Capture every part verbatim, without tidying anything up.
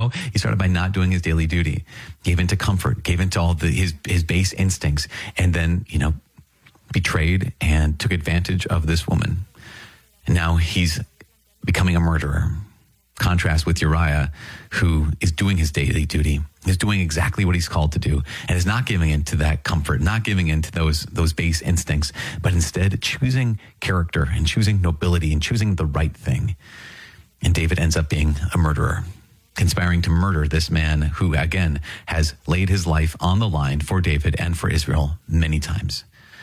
how? He started by not doing his daily duty, gave into comfort, gave into all the, his, his base instincts, and then, you know, betrayed and took advantage of this woman. And now he's becoming a murderer. Contrast with Uriah, who is doing his daily duty, is doing exactly what he's called to do, and is not giving in to that comfort, not giving in to those, those base instincts, but instead choosing character and choosing nobility and choosing the right thing. And David ends up being a murderer, conspiring to murder this man who, again, has laid his life on the line for David and for Israel many times.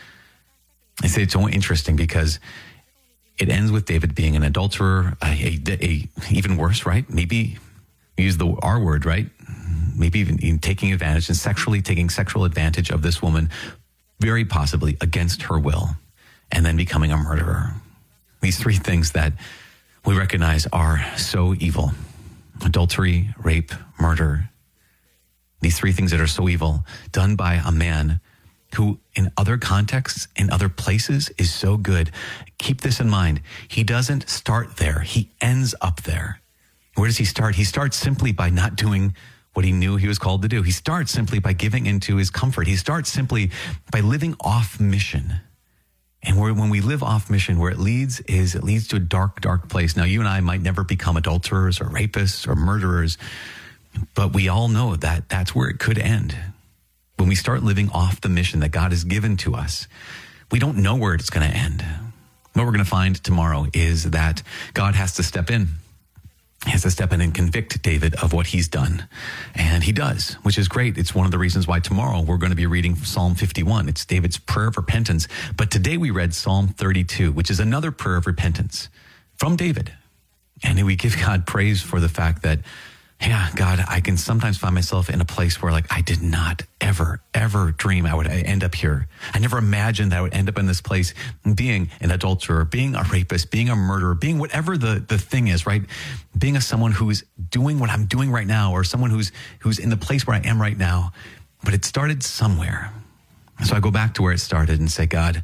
I say it's so interesting because it ends with David being an adulterer, a, a, a even worse, right? Maybe use the R word, right? Maybe even, even taking advantage and sexually taking sexual advantage of this woman, very possibly against her will, and then becoming a murderer. These three things that we recognize are so evil: adultery, rape, murder. These three things that are so evil, done by a man who in other contexts, in other places, is so good. Keep this in mind. He doesn't start there. He ends up there. Where does he start? He starts simply by not doing what he knew he was called to do. He starts simply by giving into his comfort. He starts simply by living off mission. And where, when we live off mission, where it leads is it leads to a dark, dark place. Now, you and I might never become adulterers or rapists or murderers, but we all know that that's where it could end. When we start living off the mission that God has given to us, we don't know where it's going to end. What we're going to find tomorrow is that God has to step in. He has to step in and convict David of what he's done. And he does, which is great. It's one of the reasons why tomorrow we're going to be reading Psalm fifty-one. It's David's prayer of repentance. But today we read Psalm thirty-two, which is another prayer of repentance from David. And we give God praise for the fact that, yeah, God, I can sometimes find myself in a place where, like, I did not ever, ever dream I would end up here. I never imagined that I would end up in this place being an adulterer, being a rapist, being a murderer, being whatever the, the thing is, right? Being a someone who's doing what I'm doing right now, or someone who's who's in the place where I am right now. But it started somewhere. So I go back to where it started and say, God,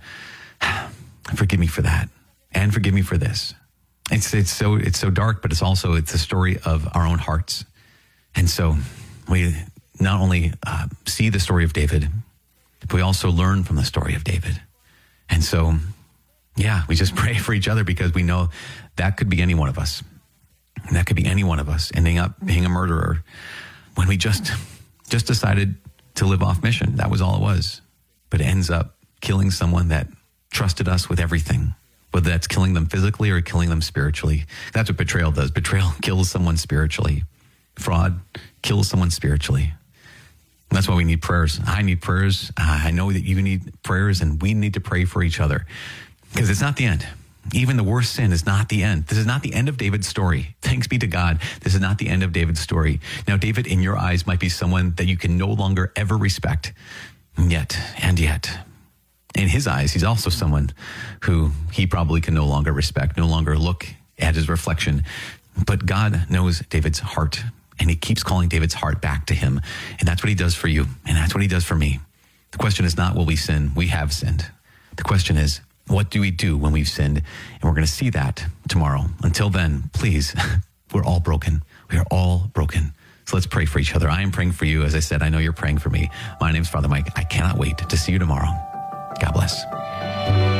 forgive me for that, and forgive me for this. It's it's so it's so dark, but it's also it's a story of our own hearts. And so we not only uh, see the story of David, but we also learn from the story of David. And so, yeah, we just pray for each other, because we know that could be any one of us. And that could be any one of us ending up being a murderer when we just just decided to live off mission. That was all it was. But it ends up killing someone that trusted us with everything. Whether that's killing them physically or killing them spiritually. That's what betrayal does. Betrayal kills someone spiritually. Fraud kills someone spiritually. And that's why we need prayers. I need prayers. I know that you need prayers, and we need to pray for each other, because it's not the end. Even the worst sin is not the end. This is not the end of David's story. Thanks be to God. This is not the end of David's story. Now, David, in your eyes, might be someone that you can no longer ever respect. And yet, and yet, in his eyes, he's also someone who he probably can no longer respect, no longer look at his reflection. But God knows David's heart, and he keeps calling David's heart back to him. And that's what he does for you, and that's what he does for me. The question is not, will we sin? We have sinned. The question is, what do we do when we've sinned? And we're going to see that tomorrow. Until then, please, we're all broken. We are all broken. So let's pray for each other. I am praying for you. As I said, I know you're praying for me. My name's Father Mike. I cannot wait to see you tomorrow. God bless.